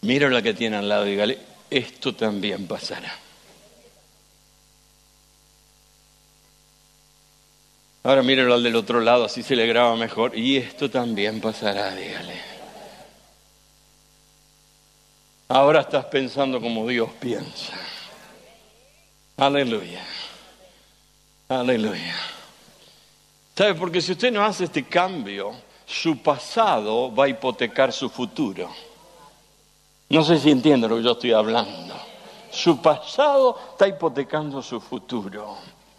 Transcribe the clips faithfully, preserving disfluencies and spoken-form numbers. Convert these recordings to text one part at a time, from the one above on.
Mira la que tiene al lado y dígale, esto también pasará. Ahora míralo al del otro lado, así se le graba mejor. Y esto también pasará, dígale. Ahora estás pensando como Dios piensa. Aleluya. Aleluya. ¿Sabe? Porque si usted no hace este cambio, su pasado va a hipotecar su futuro. No sé si entiende lo que yo estoy hablando. Su pasado está hipotecando su futuro.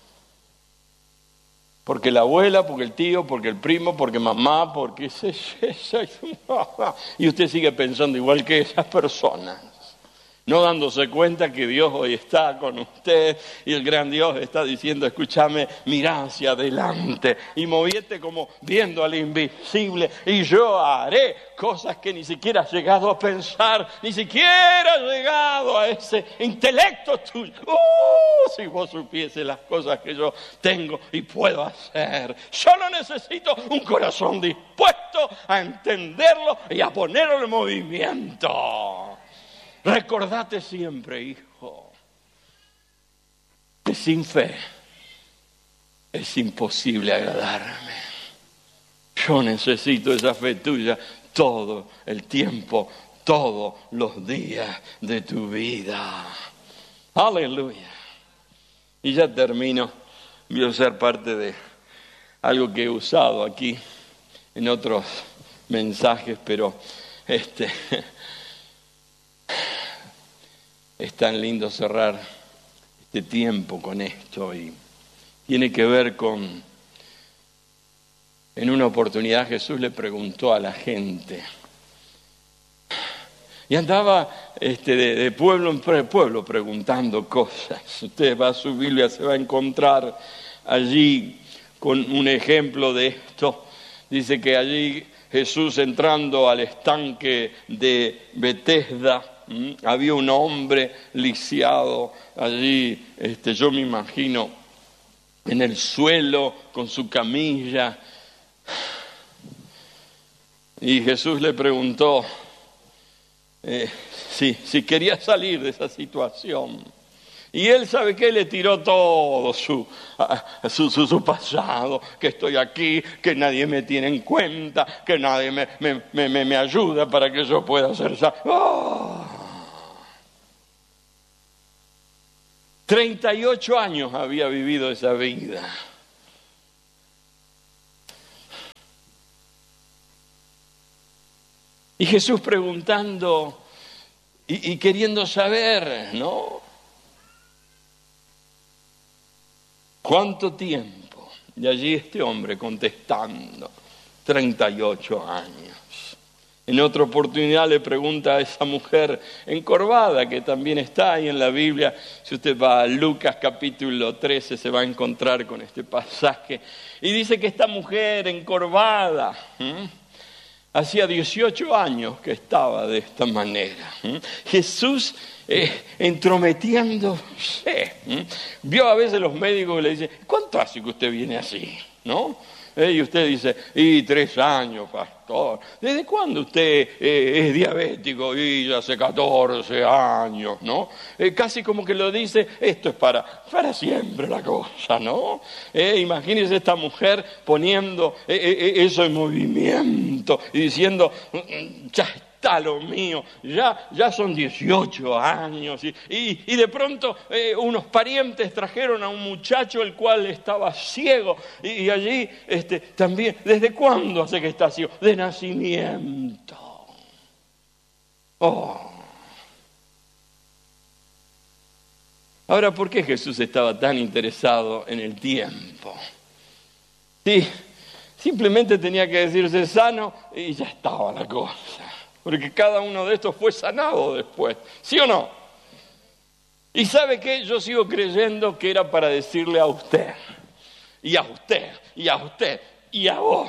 Porque la abuela, porque el tío, porque el primo, porque mamá, porque ese, ese, y usted sigue pensando igual que esas personas. No dándose cuenta que Dios hoy está con usted y el gran Dios está diciendo, escúchame, mira hacia adelante y moviete como viendo al invisible y yo haré cosas que ni siquiera has llegado a pensar, ni siquiera has llegado a ese intelecto tuyo. ¡Uh! Si vos supiese las cosas que yo tengo y puedo hacer. Solo necesito un corazón dispuesto a entenderlo y a ponerlo en movimiento. Recordate siempre, hijo, que sin fe es imposible agradarme. Yo necesito esa fe tuya todo el tiempo, todos los días de tu vida. Aleluya. Y ya termino. Voy a usar parte de algo que he usado aquí en otros mensajes, pero este... Es tan lindo cerrar este tiempo con esto y tiene que ver con, en una oportunidad Jesús le preguntó a la gente y andaba este, de, de pueblo en pueblo preguntando cosas. Usted va a su Biblia, se va a encontrar allí con un ejemplo de esto. Dice que allí Jesús entrando al estanque de Betesda, había un hombre lisiado allí, este, yo me imagino, en el suelo con su camilla. Y Jesús le preguntó eh, si, si quería salir de esa situación. Y él, ¿sabe qué? Le tiró todo su, su, su, su pasado, que estoy aquí, que nadie me tiene en cuenta, que nadie me, me, me, me ayuda para que yo pueda ser salvo. ¡Oh! treinta y ocho años había vivido esa vida. Y Jesús preguntando y, y queriendo saber, ¿no? ¿Cuánto tiempo? Y allí este hombre contestando, treinta y ocho años. En otra oportunidad le pregunta a esa mujer encorvada que también está ahí en la Biblia. Si usted va a Lucas capítulo trece se va a encontrar con este pasaje. Y dice que esta mujer encorvada, ¿eh? hacía dieciocho años que estaba de esta manera. ¿eh? Jesús eh, entrometiéndose. ¿eh? Vio a veces los médicos que le dicen, ¿cuánto hace que usted viene así? ¿No? Eh, y usted dice, y tres años, pastor. ¿Desde cuándo usted eh, es diabético? Y ya hace catorce años, ¿no? Eh, casi como que lo dice, esto es para, para siempre la cosa, ¿no? Eh, imagínese esta mujer poniendo eh, eh, eso en movimiento y diciendo, ya está lo mío, ya, ya son dieciocho años. Y, y, y de pronto eh, unos parientes trajeron a un muchacho el cual estaba ciego. Y, y allí este, también, ¿desde cuándo hace que está ciego? De nacimiento. Oh. Ahora, ¿por qué Jesús estaba tan interesado en el tiempo? Sí, simplemente tenía que decirse sano y ya estaba la cosa. Porque cada uno de estos fue sanado después, ¿sí o no? Y ¿sabe qué? Yo sigo creyendo que era para decirle a usted, y a usted, y a usted, y a vos,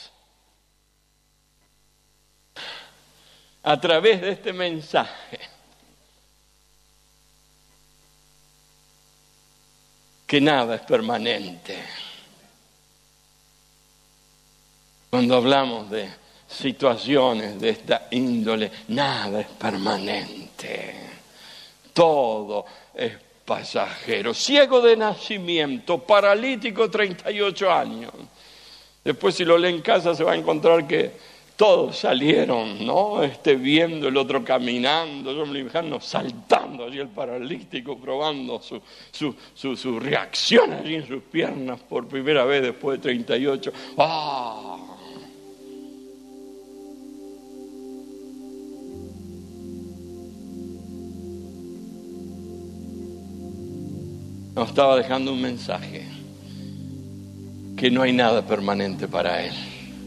a través de este mensaje, que nada es permanente. Cuando hablamos de situaciones de esta índole, nada es permanente. Todo es pasajero. Ciego de nacimiento, paralítico, treinta y ocho años. Después, si lo lee en casa, se va a encontrar que todos salieron, ¿no? Este, viendo, el otro caminando, yo me lo imagino saltando allí el paralítico, probando su, su, su, su reacción allí en sus piernas por primera vez después de treinta y ocho. ¡Ah! Nos estaba dejando un mensaje, que no hay nada permanente para Él.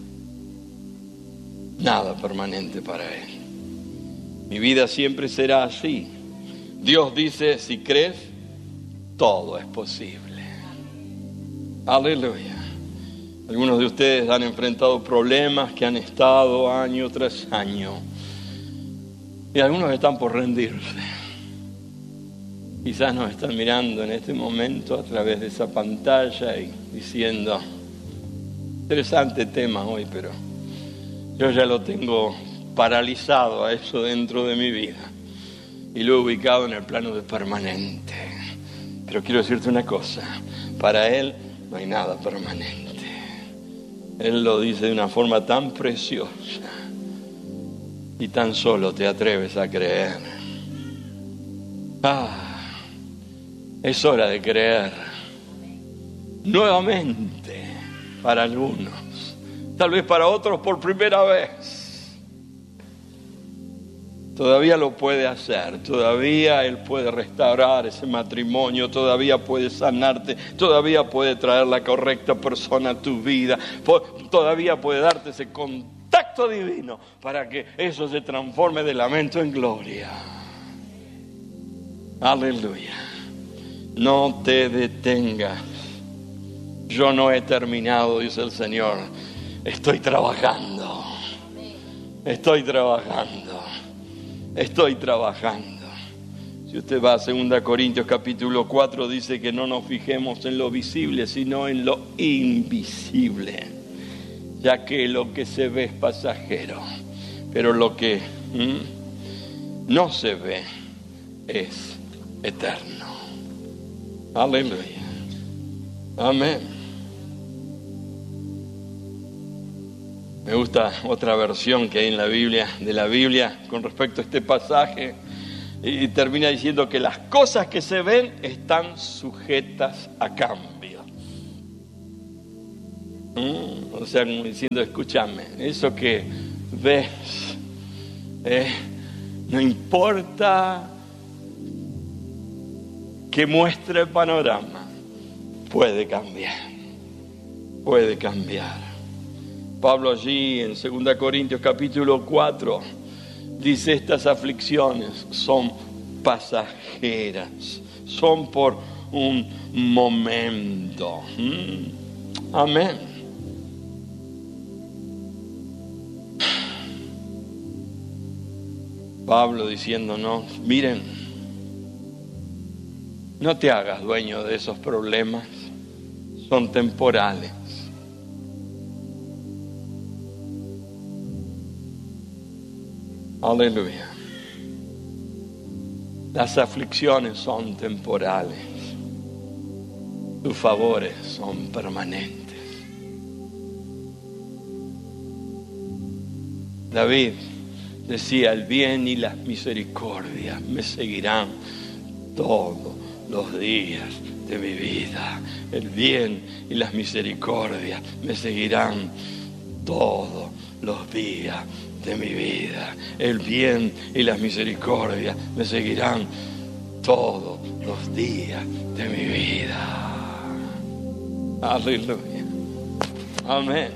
Nada permanente para Él. Mi vida siempre será así. Dios dice, si crees, todo es posible. Aleluya. Algunos de ustedes han enfrentado problemas que han estado año tras año. Y algunos están por rendirse. Quizás nos están mirando en este momento a través de esa pantalla y diciendo, interesante tema hoy, pero yo ya lo tengo paralizado a eso dentro de mi vida y lo he ubicado en el plano de permanente. Pero quiero decirte una cosa, para Él no hay nada permanente. Él lo dice de una forma tan preciosa y tan solo te atreves a creer. Ah, es hora de creer nuevamente para algunos, tal vez para otros por primera vez. Todavía lo puede hacer, todavía Él puede restaurar ese matrimonio, todavía puede sanarte, todavía puede traer la correcta persona a tu vida, todavía puede darte ese contacto divino para que eso se transforme de lamento en gloria. Aleluya. No te detengas. Yo no he terminado, dice el Señor. Estoy trabajando. Estoy trabajando. Estoy trabajando. Si usted va a segunda Corintios capítulo cuatro, dice que no nos fijemos en lo visible, sino en lo invisible. Ya que lo que se ve es pasajero, pero lo que ¿hmm? no se ve es eterno. Aleluya. Amén. Me gusta otra versión que hay en la Biblia, de la Biblia con respecto a este pasaje, y termina diciendo que las cosas que se ven están sujetas a cambio. ¿Mm? O sea, como diciendo, escúchame, eso que ves, eh, no importa que muestre el panorama, puede cambiar, puede cambiar. Pablo allí en segunda Corintios capítulo cuatro dice, estas aflicciones son pasajeras, son por un momento. ¿Mm? Amén. Pablo diciéndonos, miren, no te hagas dueño de esos problemas, son temporales. Aleluya. Las aflicciones son temporales, tus favores son permanentes. David decía, el bien y las misericordias me seguirán todos los días de mi vida. El bien y las misericordias me seguirán todos los días de mi vida. El bien y las misericordias me seguirán todos los días de mi vida. Aleluya. Amén.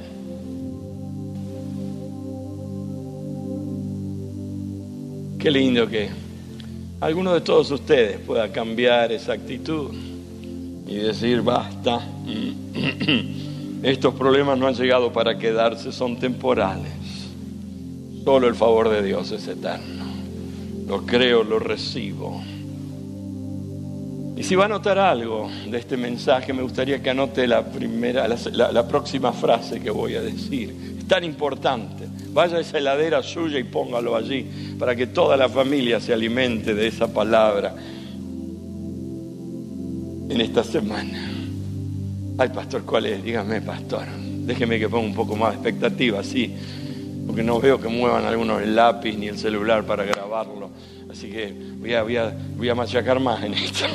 Qué lindo que alguno de todos ustedes pueda cambiar esa actitud y decir, basta, estos problemas no han llegado para quedarse, son temporales. Solo el favor de Dios es eterno. Lo creo, lo recibo. Y si va a anotar algo de este mensaje, me gustaría que anote la primera, la, la, la próxima frase que voy a decir. Es tan importante. Vaya a esa heladera suya y póngalo allí para que toda la familia se alimente de esa palabra en esta semana. Ay, pastor, ¿cuál es? Dígame, pastor. Déjeme que ponga un poco más de expectativa, sí, porque no veo que muevan algunos el lápiz ni el celular para grabarlo. Así que voy a, voy a, voy a machacar más en esto.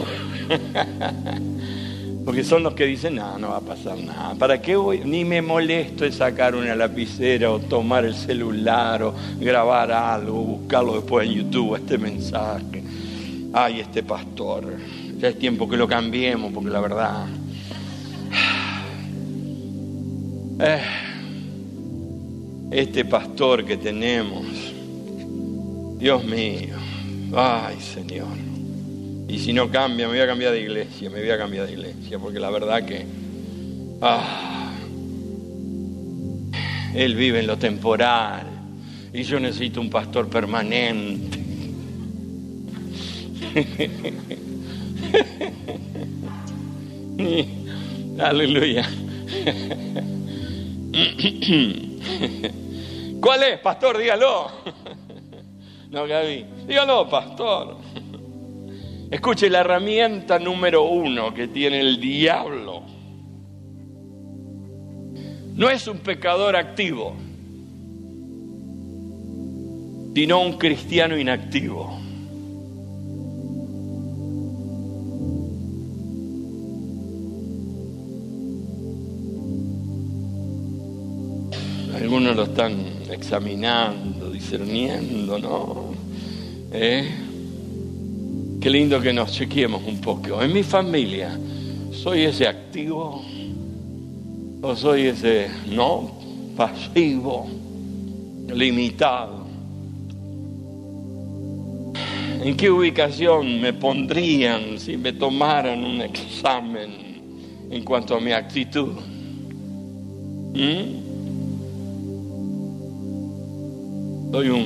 Porque son los que dicen, no, no va a pasar nada. ¿Para qué voy? Ni me molesto en sacar una lapicera o tomar el celular o grabar algo, buscarlo después en YouTube, este mensaje. Ay, este pastor. Ya es tiempo que lo cambiemos, porque la verdad... Eh, este pastor que tenemos, Dios mío, ay Señor, y si no cambia, me voy a cambiar de iglesia, me voy a cambiar de iglesia, porque la verdad que ah, él vive en lo temporal y yo necesito un pastor permanente. Aleluya. ¿Cuál es, pastor? Dígalo. No, Gaby, dígalo, pastor. Escuche, la herramienta número uno que tiene el diablo no es un pecador activo, sino un cristiano inactivo. Algunos lo están examinando, discerniendo, ¿no? ¿Eh? Qué lindo que nos chequeemos un poco. En mi familia, ¿soy ese activo? ¿O soy ese, no, pasivo, limitado? ¿En qué ubicación me pondrían si me tomaran un examen en cuanto a mi actitud? ¿Mm? Soy un,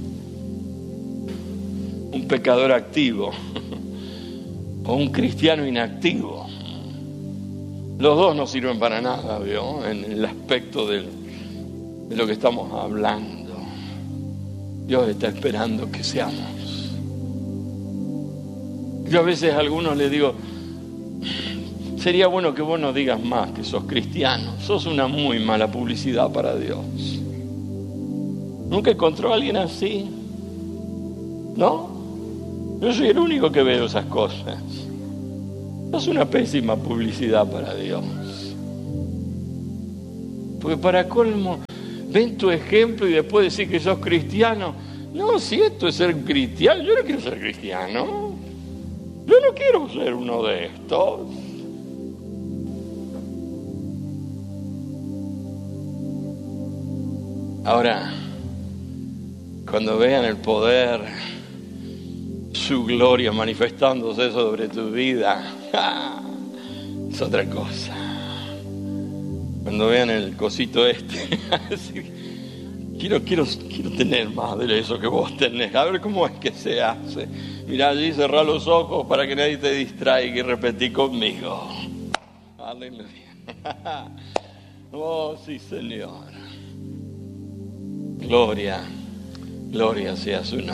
un pecador activo o un cristiano inactivo. Los dos no sirven para nada, ¿vio? En el aspecto del, de lo que estamos hablando. Dios está esperando que seamos. Yo a veces a algunos les digo, sería bueno que vos no digas más que sos cristiano. Sos una muy mala publicidad para Dios. ¿Nunca encontró a alguien así? ¿No? Yo soy el único que veo esas cosas. Es una pésima publicidad para Dios. Porque para colmo, ven tu ejemplo y después decir que sos cristiano. No, si esto es ser cristiano, yo no quiero ser cristiano. Yo no quiero ser uno de estos. Ahora, cuando vean el poder, su gloria manifestándose sobre tu vida, es otra cosa. Cuando vean el cosito este, quiero, quiero, quiero tener más de eso que vos tenés. A ver cómo es que se hace. Mirá allí, cerrá los ojos para que nadie te distraiga y repetí conmigo. Aleluya. Oh, sí, Señor. Gloria. Gloria sea su nombre.